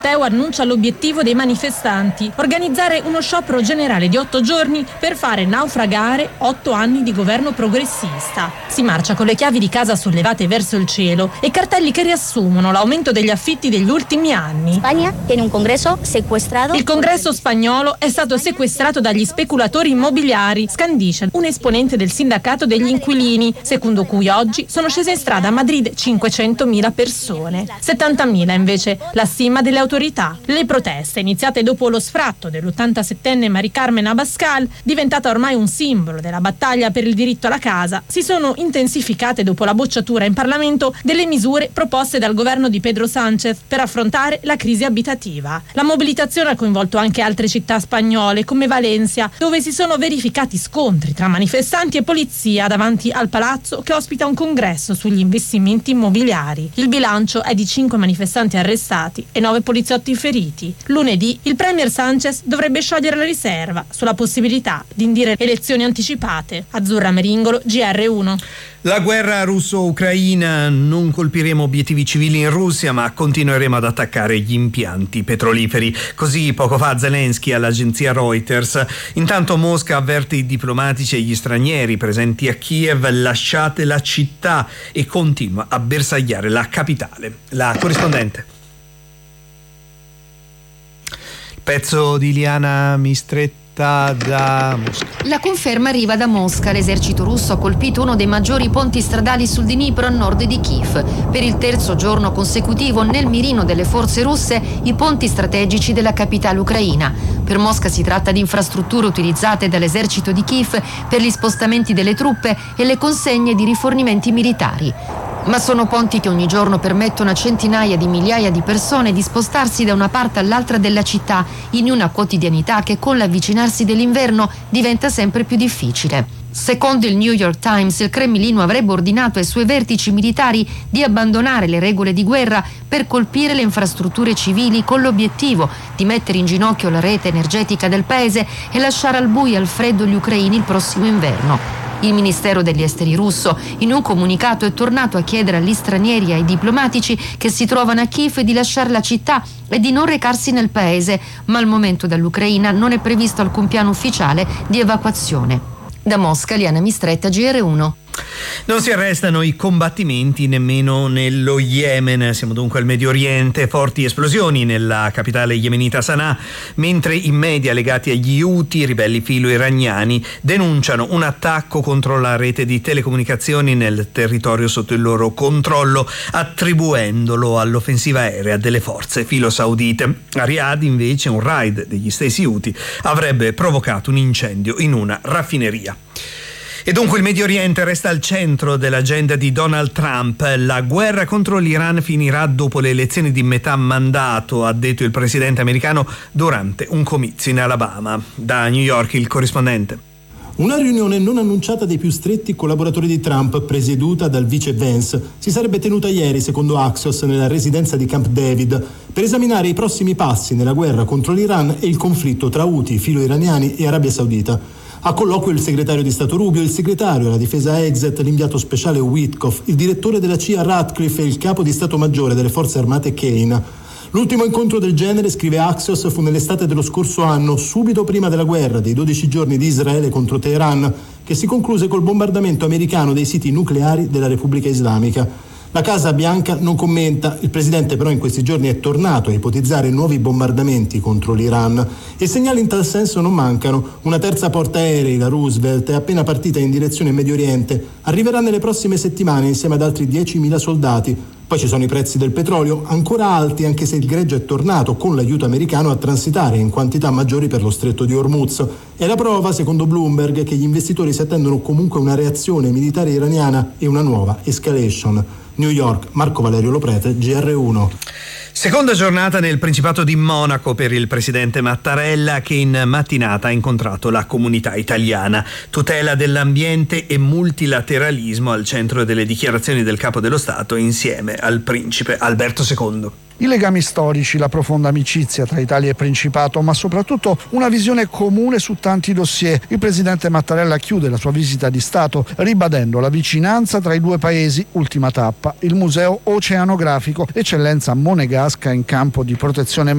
Matteo annuncia l'obiettivo dei manifestanti: organizzare uno sciopero generale di 8 giorni per fare naufragare 8 anni di governo progressista. Si marcia con le chiavi di casa sollevate verso il cielo e cartelli che riassumono l'aumento degli affitti degli ultimi anni. Spagna tiene un congresso sequestrato. Il congresso spagnolo è stato sequestrato dagli speculatori immobiliari, scandisce un esponente del sindacato degli inquilini, secondo cui oggi sono scese in strada a Madrid 500.000 persone. 70.000 invece la stima delle autorità. Le proteste, iniziate dopo lo sfratto dell'87enne Mari Carmen Abascal, diventata ormai un simbolo della battaglia per il diritto alla casa, si sono intensificate dopo la bocciatura in Parlamento delle misure proposte dal governo di Pedro Sánchez per affrontare la crisi abitativa. La mobilitazione ha coinvolto anche altre città spagnole, come Valencia, dove si sono verificati scontri tra manifestanti e polizia davanti al palazzo che ospita un congresso sugli investimenti immobiliari. Il bilancio è di 5 manifestanti arrestati e 9 poliziotti feriti. Lunedì il premier Sánchez dovrebbe sciogliere la riserva sulla possibilità di indire elezioni anticipate. Azzurra Meringolo, GR1. La guerra russo-ucraina: non colpiremo obiettivi civili in Russia, ma continueremo ad attaccare gli impianti petroliferi. Così poco fa Zelensky all'agenzia Reuters. Intanto Mosca avverte i diplomatici e gli stranieri presenti a Kiev: lasciate la città, e continua a bersagliare la capitale. La corrispondente. Pezzo di Liana Mistretta da Mosca. La conferma arriva da Mosca. L'esercito russo ha colpito uno dei maggiori ponti stradali sul Dnipro a nord di Kiev. Per il terzo giorno consecutivo nel mirino delle forze russe i ponti strategici della capitale ucraina. Per Mosca si tratta di infrastrutture utilizzate dall'esercito di Kiev per gli spostamenti delle truppe e le consegne di rifornimenti militari. Ma sono ponti che ogni giorno permettono a centinaia di migliaia di persone di spostarsi da una parte all'altra della città in una quotidianità che con l'avvicinarsi dell'inverno diventa sempre più difficile. Secondo il New York Times, il Cremlino avrebbe ordinato ai suoi vertici militari di abbandonare le regole di guerra per colpire le infrastrutture civili con l'obiettivo di mettere in ginocchio la rete energetica del paese e lasciare al buio e al freddo gli ucraini il prossimo inverno. Il Ministero degli Esteri russo in un comunicato è tornato a chiedere agli stranieri e ai diplomatici che si trovano a Kiev di lasciare la città e di non recarsi nel paese, ma al momento dall'Ucraina non è previsto alcun piano ufficiale di evacuazione. Da Mosca, Liana Mistretta, GR1. Non si arrestano i combattimenti nemmeno nello Yemen. Siamo dunque al Medio Oriente. Forti esplosioni nella capitale yemenita Sana'a, mentre i media legati agli Houthi, ribelli filo-iraniani, denunciano un attacco contro la rete di telecomunicazioni nel territorio sotto il loro controllo, attribuendolo all'offensiva aerea delle forze filo-saudite. A Riyadh invece un raid degli stessi Houthi avrebbe provocato un incendio in una raffineria. E dunque il Medio Oriente resta al centro dell'agenda di Donald Trump. La guerra contro l'Iran finirà dopo le elezioni di metà mandato, ha detto il presidente americano durante un comizio in Alabama. Da New York il corrispondente. Una riunione non annunciata dei più stretti collaboratori di Trump, presieduta dal vice Vance, si sarebbe tenuta ieri, secondo Axios, nella residenza di Camp David, per esaminare i prossimi passi nella guerra contro l'Iran e il conflitto tra Houthi, filo-iraniani e Arabia Saudita. A colloquio il segretario di Stato Rubio, il segretario alla difesa Exet, l'inviato speciale Witkoff, il direttore della CIA Ratcliffe e il capo di Stato Maggiore delle Forze Armate Kane. L'ultimo incontro del genere, scrive Axios, fu nell'estate dello scorso anno, subito prima della guerra dei 12 giorni di Israele contro Teheran, che si concluse col bombardamento americano dei siti nucleari della Repubblica Islamica. La Casa Bianca non commenta, il presidente però in questi giorni è tornato a ipotizzare nuovi bombardamenti contro l'Iran e segnali in tal senso non mancano. Una terza portaerei, la Roosevelt, è appena partita in direzione Medio Oriente, arriverà nelle prossime settimane insieme ad altri 10.000 soldati. Poi ci sono i prezzi del petrolio, ancora alti anche se il greggio è tornato con l'aiuto americano a transitare in quantità maggiori per lo stretto di Hormuz. È la prova, secondo Bloomberg, che gli investitori si attendono comunque una reazione militare iraniana e una nuova escalation. New York, Marco Valerio Loprete, GR1. Seconda giornata nel Principato di Monaco per il presidente Mattarella, che in mattinata ha incontrato la comunità italiana. Tutela dell'ambiente e multilateralismo al centro delle dichiarazioni del capo dello Stato insieme al principe Alberto II. I legami storici, la profonda amicizia tra Italia e Principato, ma soprattutto una visione comune su tanti dossier. Il presidente Mattarella chiude la sua visita di Stato ribadendo la vicinanza tra i due paesi. Ultima tappa, il Museo Oceanografico, eccellenza monegasca in campo di protezione